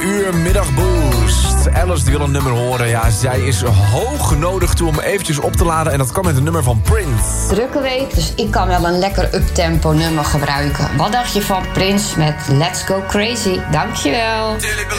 uur Middagboost. Alice die wil een nummer horen. Ja, zij is hoog nodig toe om eventjes op te laden. En dat kan met een nummer van Prince. Drukke week, dus ik kan wel een lekker uptempo nummer gebruiken. Wat dacht je van Prince met Let's Go Crazy? Dankjewel.